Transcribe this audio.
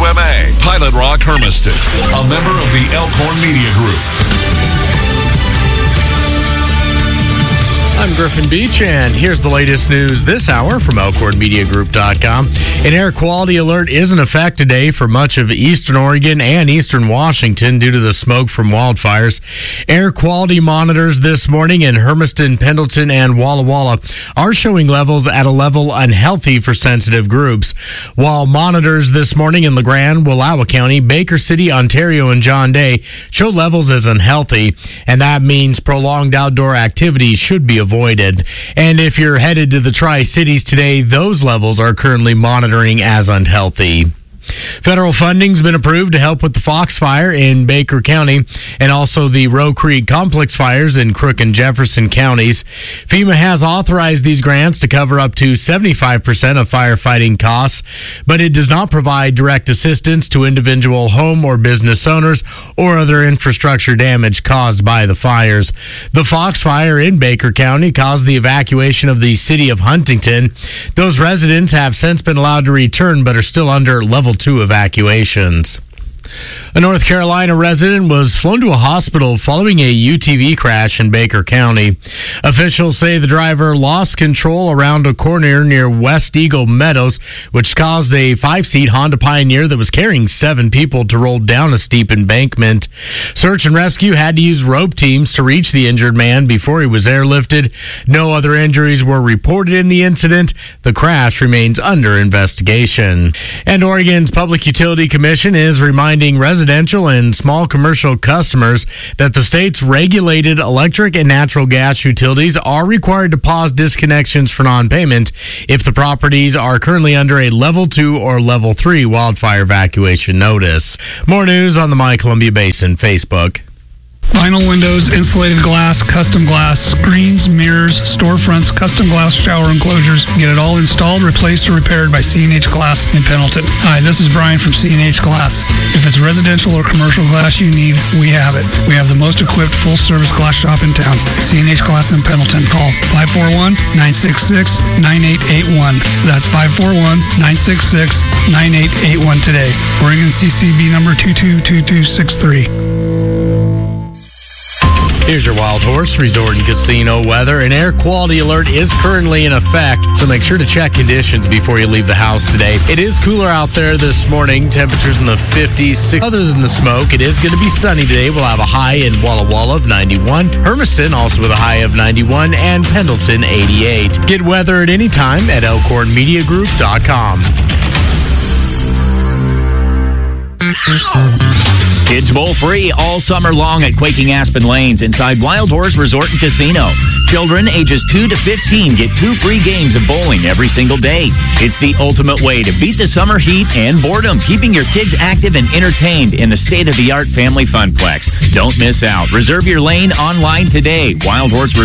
WMA, Pilot Rock, Hermiston, a member of the Elkhorn Media Group. I'm Griffin Beach, and here's the latest news this hour from ElkhornMediaGroup.com. An air quality alert is in effect today for much of eastern Oregon and eastern Washington due to the smoke from wildfires. Air quality monitors this morning in Hermiston, Pendleton, and Walla Walla are showing levels at a level unhealthy for sensitive groups, while monitors this morning in LeGrand, Wallowa County, Baker City, Ontario, and John Day show levels as unhealthy, and that means prolonged outdoor activities should be avoided. And if you're headed to the Tri-Cities today, those levels are currently monitoring as unhealthy. Federal funding's been approved to help with the Fox Fire in Baker County and also the Roe Creek Complex fires in Crook and Jefferson counties. FEMA has authorized these grants to cover up to 75% of firefighting costs, but it does not provide direct assistance to individual home or business owners or other infrastructure damage caused by the fires. The Fox Fire in Baker County caused the evacuation of the city of Huntington. Those residents have since been allowed to return but are still under level 2 evacuations. A North Carolina resident was flown to a hospital following a UTV crash in Baker County. Officials say the driver lost control around a corner near West Eagle Meadows, which caused a 5-seat Honda Pioneer that was carrying 7 people to roll down a steep embankment. Search and rescue had to use rope teams to reach the injured man before he was airlifted. No other injuries were reported in the incident. The crash remains under investigation. And Oregon's Public Utility Commission is reminding residential and small commercial customers that the state's regulated electric and natural gas utilities are required to pause disconnections for non-payment if the properties are currently under a level 2 or level 3 wildfire evacuation notice. More news on the My Columbia Basin Facebook. Vinyl windows, insulated glass, custom glass, screens, mirrors, storefronts, custom glass shower enclosures. Get it all installed, replaced, or repaired by C&H Glass in Pendleton. Hi, this is Brian from C&H Glass. If it's residential or commercial glass you need, we have it. We have the most equipped full-service glass shop in town. C&H Glass in Pendleton. Call 541-966-9881. That's 541-966-9881 today. Oregon CCB number 222263. Here's your Wild Horse Resort and Casino weather. An air quality alert is currently in effect, so make sure to check conditions before you leave the house today. It is cooler out there this morning. Temperatures in the 50s. Other than the smoke, it is going to be sunny today. We'll have a high in Walla Walla of 91. Hermiston also with a high of 91. And Pendleton 88. Get weather at any time at ElkhornMediaGroup.com. Kids Bowl free all summer long at Quaking Aspen Lanes inside Wild Horse Resort and Casino. Children ages 2 to 15 get 2 free games of bowling every single day. It's the ultimate way to beat the summer heat and boredom, keeping your kids active and entertained in the state-of-the-art family funplex. Don't miss out. Reserve your lane online today. Wild Horse